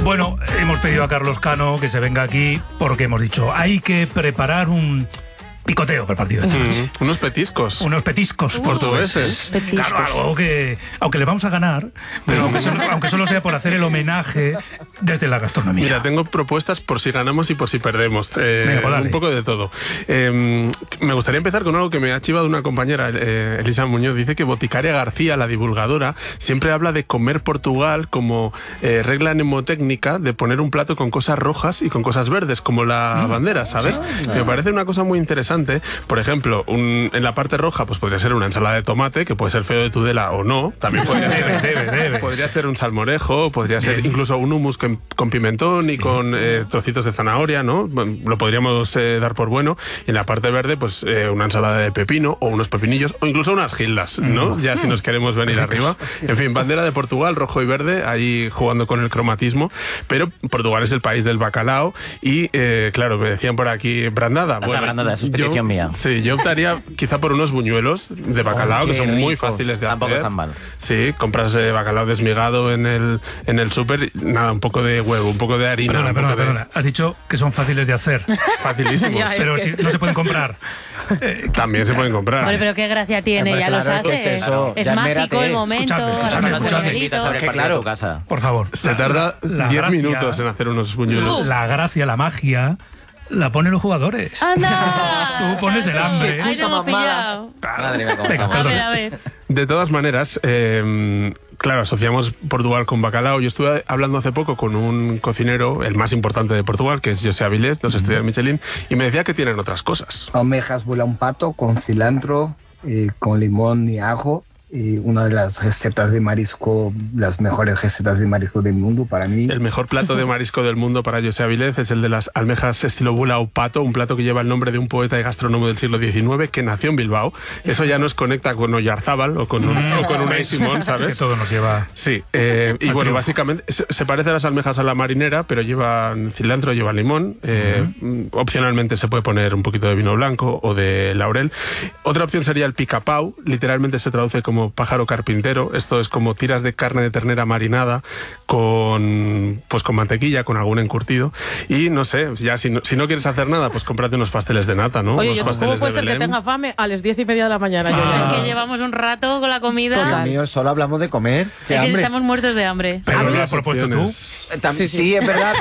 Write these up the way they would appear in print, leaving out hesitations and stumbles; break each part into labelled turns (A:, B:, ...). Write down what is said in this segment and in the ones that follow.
A: Bueno, hemos pedido a Carlos Cano que se venga aquí porque hemos dicho, hay que preparar un picoteo para el partido de esta noche.
B: Unos petiscos.
A: Unos petiscos portugueses. Claro, algo que, aunque le vamos a ganar, pero aunque solo sea por hacer el homenaje desde la gastronomía.
B: Mira, tengo propuestas por si ganamos y por si perdemos.
A: Venga, pues
B: un poco de todo. Me gustaría empezar con algo que me ha chivado una compañera, Elisa Muñoz. Dice que Boticaria García, la divulgadora, siempre habla de comer Portugal como regla mnemotécnica de poner un plato con cosas rojas y con cosas verdes, como la bandera, ¿sabes? Me parece una cosa muy interesante. Por ejemplo, en la parte roja pues podría ser una ensalada de tomate, que puede ser feo de Tudela o no. También podría ser un salmorejo, podría ser incluso un hummus con pimentón y con trocitos de zanahoria, ¿no? Lo podríamos dar por bueno. Y en la parte verde, pues una ensalada de pepino o unos pepinillos o incluso unas gildas, ¿no? Ya si nos queremos venir arriba. En fin, bandera de Portugal, rojo y verde, ahí jugando con el cromatismo. Pero Portugal es el país del bacalao y, claro, me decían por aquí, brandada.
C: Bueno, brandada, eso es petición mía.
B: Sí, yo optaría quizá por unos buñuelos de bacalao, que son muy fáciles de hacer.
C: Tampoco están mal.
B: Sí, compras bacalao desmigado en el súper, nada, un poco de huevo, un poco de harina.
A: Perdona. Has dicho que son fáciles de hacer.
B: Facilísimos.
A: Pero si no se pueden comprar.
B: También se pueden comprar.
D: Hombre, pero qué gracia tiene, ya lo sabes. Es mágico el momento.
A: Escuchadme.
C: Claro, casa.
A: Por favor.
B: Se tarda 10 minutos en hacer unos buñuelos.
A: La gracia, la magia, la ponen los jugadores.
D: ¡Anda!
A: Tú pones el hambre.
D: Ay, no hemos pillado.
C: Madre mía, cómo
A: Venga,
C: estamos.
D: A ver.
B: De todas maneras, claro, asociamos Portugal con bacalao. Yo estuve hablando hace poco con un cocinero, el más importante de Portugal, que es José Avilés, 2 estrellas Michelin, y me decía que tienen otras cosas.
E: Almejas vuela un pato con cilantro, con limón y ajo. Y una de las recetas de marisco, las mejores recetas de marisco del mundo para mí.
B: El mejor plato de marisco del mundo para José Avilés es el de las almejas estilo bula o pato, un plato que lleva el nombre de un poeta y gastrónomo del siglo XIX que nació en Bilbao. Eso ya nos conecta con Oyarzábal o con Unai Simón, ¿sabes?
A: Que todo nos lleva.
B: Sí, y bueno, básicamente se parece a las almejas a la marinera, pero llevan cilantro, llevan limón. Opcionalmente se puede poner un poquito de vino blanco o de laurel. Otra opción sería el picapau, literalmente se traduce como pájaro carpintero. Esto es como tiras de carne de ternera marinada con mantequilla, con algún encurtido. Y no sé, ya si no quieres hacer nada, pues cómprate unos pasteles de nata, ¿no?
F: Oye,
B: ¿cómo
F: puede ser que tenga fame a las 10:30 de la mañana?
D: Es que llevamos un rato con la comida.
G: Dios mío, solo hablamos de comer. ¡Qué
D: Es que
G: hambre!
D: estamos muertos de hambre.
A: Pero lo has propuesto tú.
G: Sí, es verdad,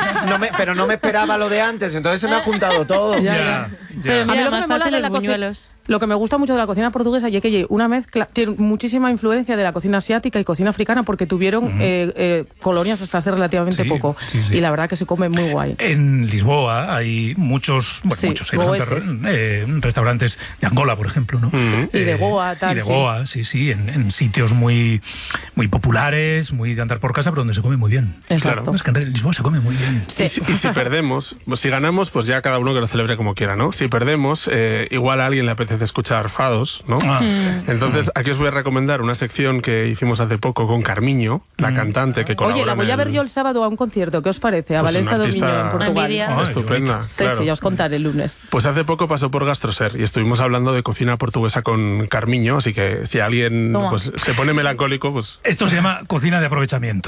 G: pero no me esperaba lo de antes, entonces se me ha juntado todo.
A: Ya.
D: Pero
F: A mí
D: mira,
F: lo que
D: más
F: me mola
D: faltan
F: de
D: los
F: la cocina,
D: buñuelos.
F: lo que me gusta mucho de la cocina portuguesa y es que hay una mezcla, tiene muchísima influencia de la cocina asiática y cocina africana porque tuvieron colonias hasta hace relativamente poco y la verdad que se come muy guay.
A: En Lisboa hay muchos, hay bastantes restaurantes de Angola, por ejemplo, ¿no?
F: Y de Goa, tal.
A: Y de Goa, sí, en sitios muy populares, muy de andar por casa, pero donde se come muy bien.
F: Exacto.
A: Claro, es que en Lisboa se come muy bien.
B: Sí. Y si perdemos, pues si ganamos, pues ya cada uno que lo celebre como quiera, ¿no? Si perdemos, igual a alguien le apetece escuchar fados, ¿no? Entonces, aquí os voy a recomendar una sección que hicimos hace poco con Carmiño, la cantante que colabora.
F: Oye, la voy a ver yo el sábado a un concierto, ¿qué os parece? A
B: Pues
F: Valencia
B: una
F: Domingo
B: artista
F: en Portugal.
B: estupenda.
F: Sí,
B: claro.
F: sí, ya os contaré el lunes.
B: Pues hace poco pasó por Gastroser y estuvimos hablando de cocina portuguesa con Carmiño, así que si alguien pues, se pone melancólico, pues...
A: Esto se llama cocina de aprovechamiento.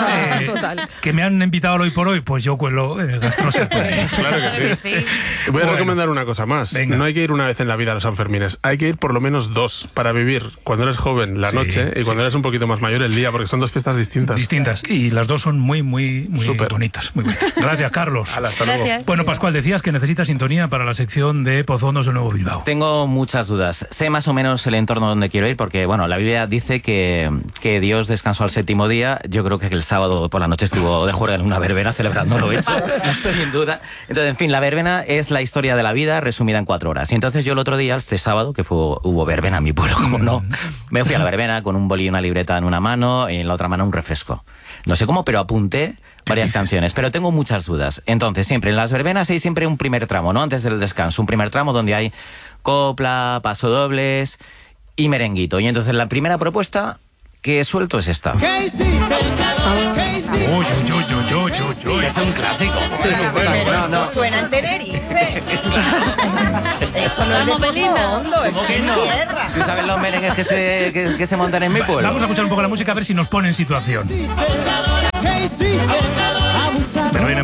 F: Total.
A: Que me han invitado al hoy por hoy, pues yo cuelo Gastroser.
B: Claro que sí. Voy a recomendar una cosa más.
A: Venga.
B: No hay que ir una vez en la vida a los Sanfermines, hay que ir por lo menos 2 para vivir cuando eres joven la noche y cuando eres un poquito más mayor el día, porque son 2 fiestas distintas.
A: Y las dos son muy
B: Súper.
A: bonitas. Muy bonitas. Gracias, Carlos.
B: Hasta luego.
A: Bueno, Pascual, decías que necesitas sintonía para la sección de Pozondos del Nuevo Bilbao.
C: Tengo muchas dudas. Sé más o menos el entorno donde quiero ir porque, bueno, la Biblia dice que Dios descansó al 7º día. Yo creo que el sábado por la noche estuvo de juerga en una verbena celebrando lo hecho, sin duda. Entonces, en fin, la verbena es la historia de la vida resumida en 4 horas. Y entonces yo el otro día, este sábado, que hubo verbena en mi pueblo, como no, me fui a la verbena con un boli y una libreta en una mano y en la otra mano un refresco. No sé cómo, pero apunté varias canciones, pero tengo muchas dudas. Entonces, siempre en las verbenas hay siempre un primer tramo, ¿no? Antes del descanso, un primer tramo donde hay copla, pasodobles y merenguito. Y entonces la primera propuesta que suelto es esta. Es un clásico.
H: No suena en Tenerife. Esto no es de fondo, es de tierra.
C: ¿Tú sabes los merengues que se montan en mi pueblo?
A: Vamos a escuchar un poco la música a ver si nos pone en situación.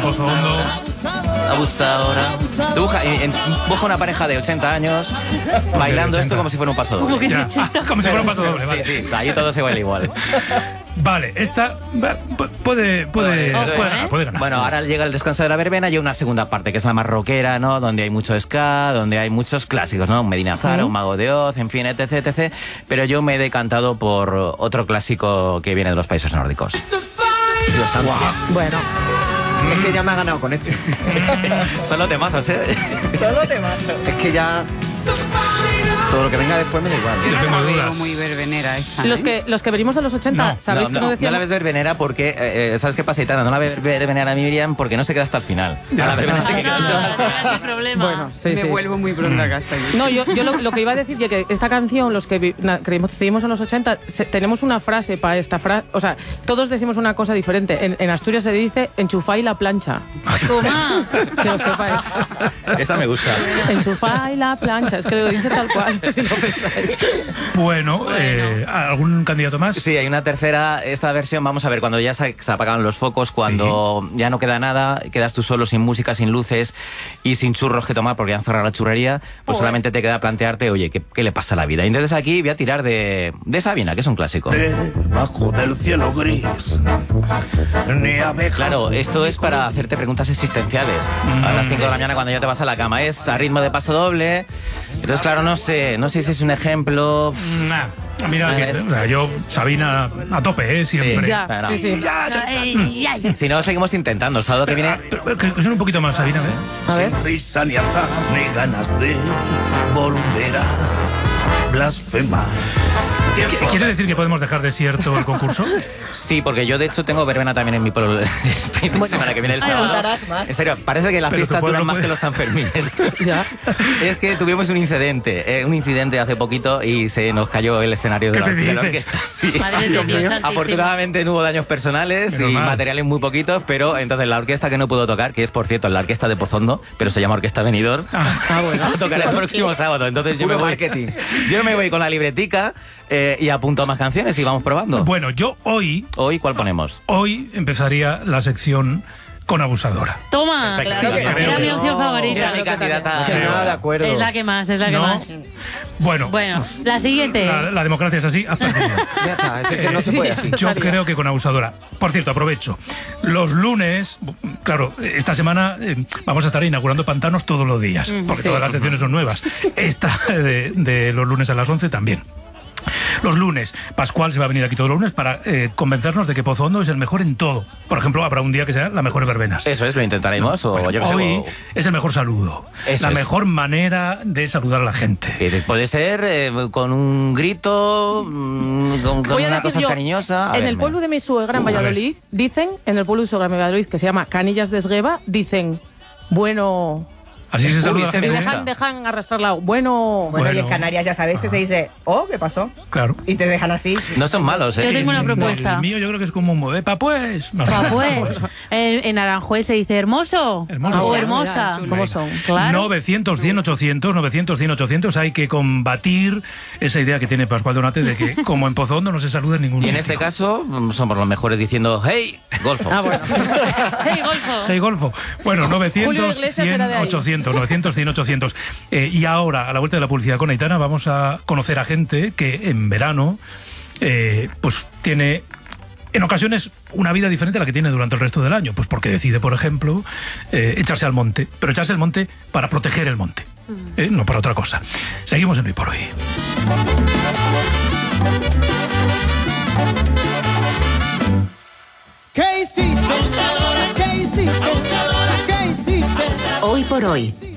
A: Pozo Hondo.
C: Abusadora. Tú busca una pareja de 80 años bailando esto como si fuera un paso doble.
A: Como si fuera un paso doble, vale.
C: Sí, allí todo se baila igual.
A: Vale, esta puede ganar.
C: Bueno, ahora llega el descanso de la verbena y una segunda parte, que es la más rockera, ¿no? Donde hay mucho ska, donde hay muchos clásicos, ¿no? Un Medina Zara, un Mago de Oz, en fin, etc. Pero yo me he decantado por otro clásico que viene de los países nórdicos.
G: Dios santo.
F: Bueno.
G: Es que ya me ha ganado con esto.
C: Solo temazos, ¿eh?
H: Solo temazos.
G: Es que ya... Todo lo que venga después me da igual.
A: Yo tengo dudas.
I: Muy verbenera esta,
F: Los que venimos de los 80, ¿sabéis que no decíamos?
C: No la ves verbenera porque, ¿sabes qué pasa, Itana? No la ves verbenera a Miriam porque no se queda hasta el final. A la verbena se queda hasta el
D: problema.
F: Bueno, sí,
I: Me vuelvo muy pronto a casa.
F: No, yo lo que iba a decir es que esta canción, los que creímos en los 80, tenemos una frase para esta frase. O sea, todos decimos una cosa diferente. En Asturias se dice enchufáis la plancha.
D: Toma.
F: Que lo sepáis.
C: Esa me gusta.
F: Enchufáis la plancha. Es que lo dice tal cual, si lo pensáis.
A: Bueno, ¿algún candidato más?
C: Sí, hay una tercera. Esta versión, vamos a ver, cuando ya se apagan los focos, cuando ya no queda nada, quedas tú solo, sin música, sin luces y sin churros que tomar porque han cerrado la churrería, pues solamente te queda plantearte, oye, ¿qué le pasa a la vida? Y entonces aquí voy a tirar de Sabina, que es un clásico.
J: Debajo del cielo gris, ni abeja.
C: Claro, esto es para hacerte preguntas existenciales. A las 5 de la mañana cuando ya te vas a la cama. Es a ritmo de paso doble. Entonces, claro, no sé si es un ejemplo.
A: Mira, yo, Sabina, a tope, siempre.
C: Sí,
F: ya,
C: sí. Si no, seguimos intentando. El sábado que viene...
A: Que son un poquito más, Sabina, ¿eh?
F: A ver.
J: Sin risa ni azar, ni ganas de volver a blasfemar.
A: ¿Quieres decir que podemos dejar desierto el concurso?
C: Sí, porque yo de hecho tengo verbena también en mi pueblo el fin de semana que viene el sábado.
H: Más.
C: En serio, parece que las fiestas duran más que los Sanfermines.
F: Ya.
C: Es que tuvimos un incidente hace poquito y se nos cayó el escenario de la orquesta. Sí.
D: Madre de Dios santísimo.
C: Afortunadamente no hubo daños personales y materiales muy poquitos, pero entonces la orquesta que no pudo tocar, que es por cierto la orquesta de Pozondo, pero se llama Orquesta Benidorm,
F: Bueno.
C: tocará el próximo sábado. Entonces yo me voy con la libretica y apunto más canciones y vamos probando.
A: Bueno, yo hoy,
C: ¿Cuál ponemos?
A: Hoy empezaría la sección con Abusadora.
D: Toma,
C: Claro que
D: era mi opción favorita.
C: Era mi candidata.
G: Sí, nada de acuerdo.
D: Es la que más, es la que más.
A: Bueno,
D: la siguiente.
A: La democracia es así.
G: Ya está, es que no se puede así.
A: Yo creo que con Abusadora. Por cierto, aprovecho. Los lunes, claro, esta semana vamos a estar inaugurando pantanos todos los días, porque todas las secciones son nuevas. Esta de los lunes a las 11 también. Los lunes, Pascual se va a venir aquí todos los lunes para convencernos de que Pozo Hondo es el mejor en todo. Por ejemplo, habrá un día que sea la mejor verbenas.
C: Eso es, lo intentaremos.
A: Hoy es el mejor saludo. La mejor manera de saludar a la gente.
C: Puede ser con un grito, con una cosa cariñosa.
F: En el pueblo de mi suegra en Valladolid, dicen, en el pueblo de mi suegra en Valladolid, que se llama Canillas de Esgueva, dicen, bueno...
A: Así se saluda.
F: Y dejan arrastrarla. Bueno,
H: y en Canarias ya sabéis que se dice, ¿qué pasó?
A: Claro.
H: Y te dejan así.
C: No son malos, ¿eh?
D: Yo tengo una propuesta.
A: El mío yo creo que es como un modo, pues.
D: En Aranjuez se dice hermoso. O hermosa.
F: ¿cómo son?
D: Claro.
A: 900, 100, 800, 900, 100, 800. Hay que combatir esa idea que tiene Pascual Donate de que, como en Pozo Hondo, no se saluda en ningún
C: sitio. Y en
A: sitio.
C: este caso, somos los mejores diciendo, hey, golfo.
F: Bueno.
D: Hey, golfo.
A: Hey, golfo. Bueno, 900, 100, 800, 900, 100, 800. Y ahora, a la vuelta de la publicidad con Aitana, vamos a conocer a gente que en verano pues tiene en ocasiones una vida diferente a la que tiene durante el resto del año, pues porque decide, por ejemplo, echarse al monte, pero echarse al monte para proteger el monte, no para otra cosa. Seguimos en Hoy por Hoy.
K: ¿Qué hiciste? ¿Qué hiciste? ¿Qué hiciste?
L: Hoy por Hoy.